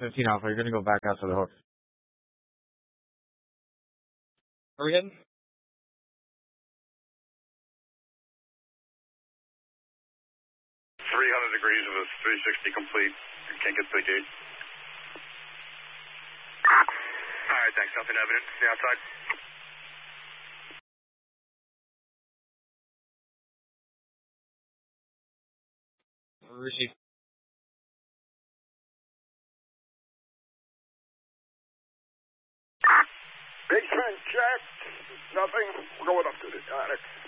15 Alpha, you're gonna go back out to the hook. Are we heading? 300 degrees of a 360 complete. You can't get to the gate. Alright, thanks. Nothing evident. The outside. Receive. Big Trent, check. Nothing. We're going up to the attic.